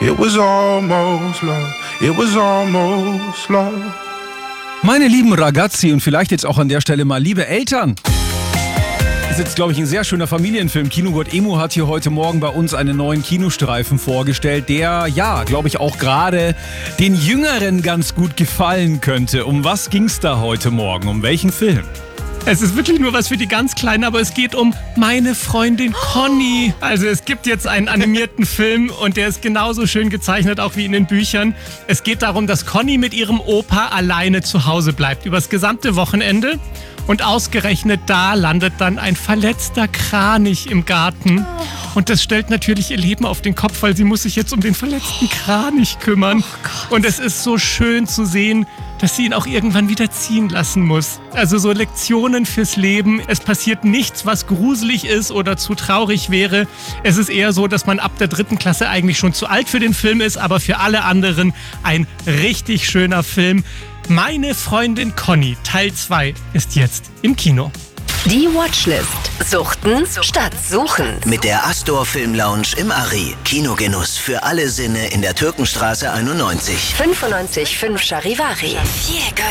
It was almost love. It was almost love. Meine lieben Ragazzi und vielleicht jetzt auch an der Stelle mal liebe Eltern. Das ist jetzt, glaube ich, ein sehr schöner Familienfilm. Kinogott Emo hat hier heute Morgen bei uns einen neuen Kinostreifen vorgestellt, der, ja, glaube ich, auch gerade den Jüngeren ganz gut gefallen könnte. Um was ging's da heute Morgen? Um welchen Film? Es ist wirklich nur was für die ganz Kleinen, aber es geht um meine Freundin Conny. Also es gibt jetzt einen animierten Film und der ist genauso schön gezeichnet, auch wie in den Büchern. Es geht darum, dass Conny mit ihrem Opa alleine zu Hause bleibt, übers gesamte Wochenende. Und ausgerechnet da landet dann ein verletzter Kranich im Garten. Und das stellt natürlich ihr Leben auf den Kopf, weil sie muss sich jetzt um den verletzten Kranich kümmern. Und es ist so schön zu sehen, dass sie ihn auch irgendwann wieder ziehen lassen muss. Also so Lektionen fürs Leben. Es passiert nichts, was gruselig ist oder zu traurig wäre. Es ist eher so, dass man ab der 3. Klasse eigentlich schon zu alt für den Film ist, aber für alle anderen ein richtig schöner Film. Meine Freundin Conny, Teil 2, ist jetzt im Kino. Die Watchlist. Suchten statt Suchen. Mit der Astor Film Lounge im Ari. Kinogenuss für alle Sinne in der Türkenstraße 91. 95,5 Charivari.